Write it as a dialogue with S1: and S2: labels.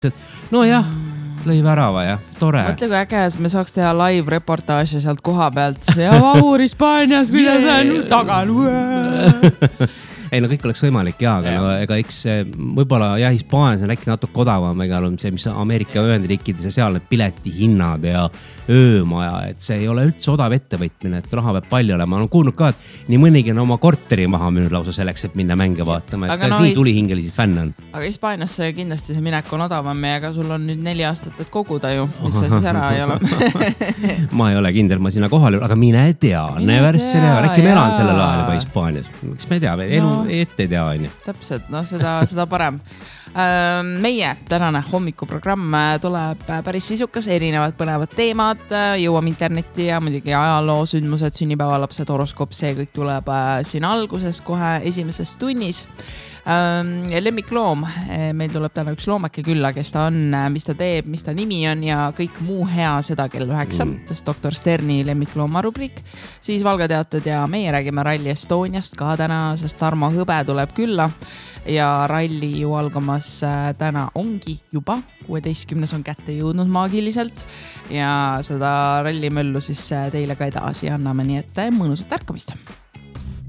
S1: no jah, lõi värava ja tore.
S2: Mõtle, kui äge, me saaks teha live reportaaži sealt koha pealt ja vahur Hispaanias, kuidas on tagan.
S1: Ei, no kõik oleks võimalik aga no, ega eks võibolla Hispaanias on äkki natuke odavam, ega on see, mis Ameerika Ühendriikides ja seal need piletihinnad ja öömaja, et see ei ole üldse odav ettevõtmine, et raha peab palju olema. Ma olen kuulnud ka, et nii mõnigi on oma korteri maha müünud lausa selleks, et minna mänge vaatama, et nii tulihingelisi fänn on.
S2: Aga Hispaanias kindlasti see minek on odavam ja ega sul on nüüd 4 aastat, et koguda ju, mis see siis ära ei ole.
S1: Ma ei ole kindel, ma sinna kohal, aga mine tea, äkki me elan sellel ajal juba Hispaanias. Kas me tea, elu ette tea, on ju.
S2: Täpselt, no seda parem. Meie tänane hommikuprogramm tuleb päris sisukas, erinevad põnevad teemad, jõuame internetti ja muidugi ajaloo sündmused, sünnipäevalapsed, horoskoop, see kõik tuleb siin alguses kohe esimeses tunnis. Lemmikloom, meil tuleb täna üks loomake külla, kes ta on, mis ta teeb, mis ta nimi on ja kõik muu hea seda kell 9, sest Dr. Sterni lemmiklooma rubriik. Siis valgateated ja meie räägime Rally Estoniast ka täna, sest Tarmo Hõbe tuleb külla ja ralli ju algamas täna ongi juba 16. on kätte jõudnud maagiliselt ja seda rallimöllu siis teile ka edasi anname, nii et mõnusat ärkamist.